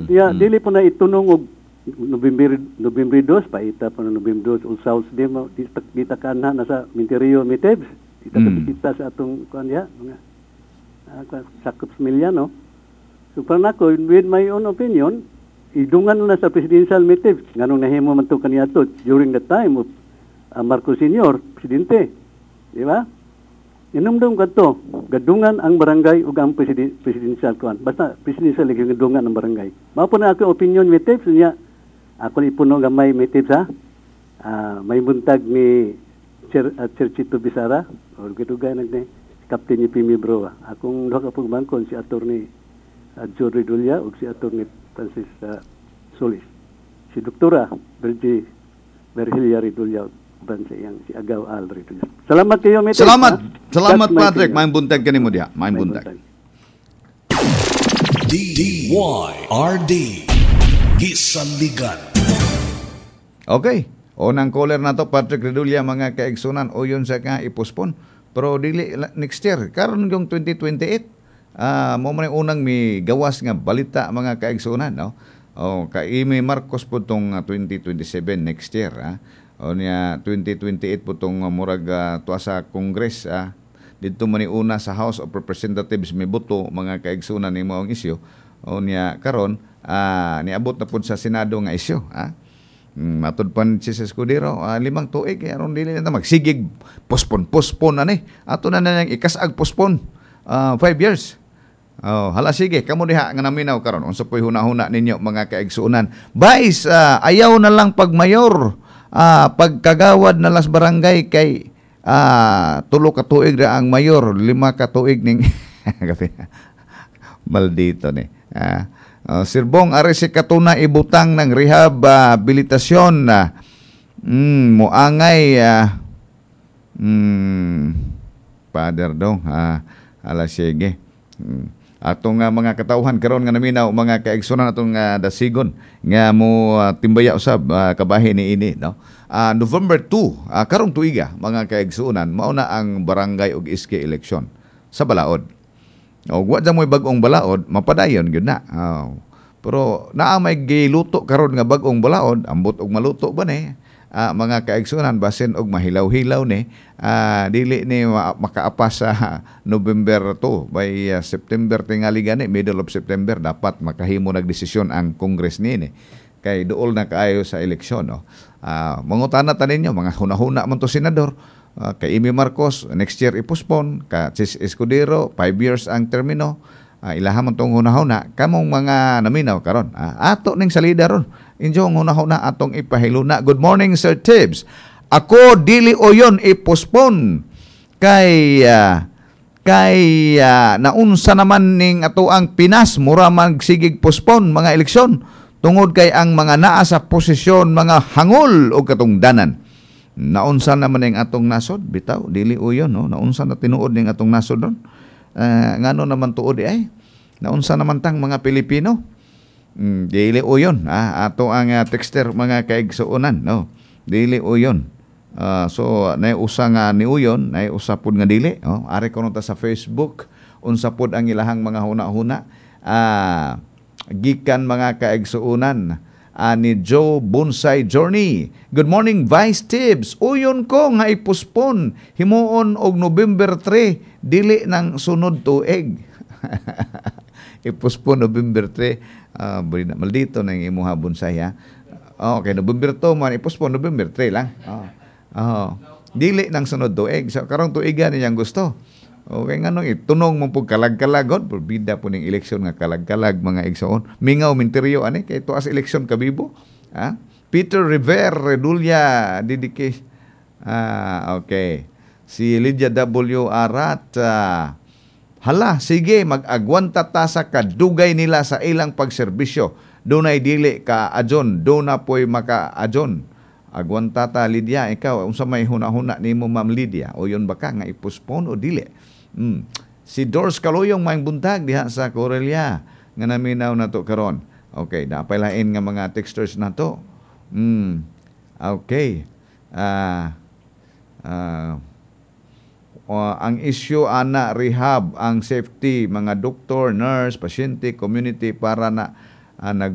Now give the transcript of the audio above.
Dili po na itunong og November 2, paita pa na November 2, Ulsaus di mo, dita ka na nasa Minterio Mitebs, dita ka bisita sa atong kuan diha, mga sakop sa milya, no? So para nako, with my own opinion, idungan na sa presidential Mitebs, nganong nahimo man to kaniadto during the time of Marcos Sr., presidente. Di ba? Inumdum kadto, gadungan ang barangay ug ang presidential kuan. Basta presidential lagi gadungan ang barangay. Mao po na ako opinion Mitebs niya. Ako ipuno gamay Mitebs ha. May buntag ni Churchito Bisara or gidugay ni Captain ni Pimi Bro. Akong duha ka pong bangkon si Attorney Jory Dulya ug si Attorney Francis Solis. Si Doktora Virgilia Dulya ban sa iyang si Agaw Alri. Salamat kayo Mitebs. Salamat Patrick. May buntag kanimo diha. May buntag. DYRD Gisanligan. Okay. Unang caller na to, Patrick Redulla, mga kaigsunan, o yun sa ka ipospon. Pero dili next year, karon yung 2028, mo man unang may gawas nga balita mga kaigsunan, no? O kay Marcos po tong 2027 next year, o niya 2028 po tong murag tuwa sa Congress, dito man una sa House of Representatives may boto mga kaigsunan ni mo ang isyu, o niya karon niabot na po sa Senado nga isyu, matod pan si Escudero, 5 tuig aron dili na magsigig pospon ani ato na nang ikasag pospon 5 years. Hala sige kamo diha nga naminaw karon unsa poy hunahuna ninyo mga kaigsuonan. Vice ayaw na lang pag mayor, pagkagawad na las barangay kay 3 ka tuig ra ang mayor, 5 ka tuig ning maldito ni. Sirbong ari si katuna ibutang ng rehabilitasyon muangay father daw ala sige atong mga katawhan karon nga naminaw mga kaigsunan atong dasigon nga mo timbaya usab kabahin ni ini, no? November 2 karong tuiga mga kaigsunan mao na ang barangay ug iske election sa Balaod. Wa dyan mo'y bagong balaod, mapadayon yun na. Pero naamay giluto karon nga bagong balaod, ambot og maluto ba ni? Mga kaigsunan, basin og mahilaw-hilaw ni, dili ni makaapas sa November 2. By September tingali gani, middle of September, dapat makahimo nagdesisyon ang Congress ni. Kay dool na kaayo sa eleksyon. No? Mangutana tanin nyo, mga hunahuna man to senador, kay Amy Marcos, next year ipospon, ka Chis Escudero, 5 years ang termino, ilahan man tong hunahuna, kamong mga naminaw karon. Ato ning salida ron, inyong hunahuna atong ipahiluna. Good morning, Sir Tibbs. Ako, dili o yun ipospon, kay naunsa naman ning ato ang Pinas, mura magsigig pospon mga eleksyon, tungod kay ang mga naa sa posisyon, mga hangol o katungdanan. Naunsa naman ning atong nasod bitaw dili uyon, no? Naunsa na tinuod ning atong nasod don, ngano naman tuod ay naunsa naman tang mga Pilipino, dili uyon, ato ang texter mga kaigsuonan, no? Dili uyon. So nay usa nga ni uyon, nay usa pud nga dili, no? Ari kuno ta sa Facebook unsa pud ang ilahang mga huna-huna, gikan mga kaigsuonan ni Joe Bonsai Journey. Good morning, Vice Tibbs. Uyon ko nga ipospon himuon og November 3 dili nang sunod tuig. Ipospon November 3. Maldito nang imuha Bonsai, ha. Okay, November 2 man ipospon November 3 lang. Dili nang sunod tuig. So karong tuigan niyang gusto. Okay nga nung itunong mo po kalag-kalagon, bida po ning eleksyon nga kalag-kalag mga igsoon. Mingaw minteryo ani kay tuas eleksyon kabibo. Peter Rivera Redulla didiki. Okay. Si Lydia W. Arat, hala, sige, mag-agwanta ta sa kadugay nila sa ilang pagserbisyo. Dunay dili ka adyon, do na po'y maka-adyon. Agwanta ta, Lydia, ikaw, unsa may huna-huna nimo Ma'am Lydia? O yun ba ka nga ipospon o dili? Si Doris Caluyong maing buntag diha sa Corelia nga naminaw na to karon. Okay, napay lain nga mga texters na to. Okay. Ang issue ana rehab, ang safety, mga doktor, nurse, pasyente, community para na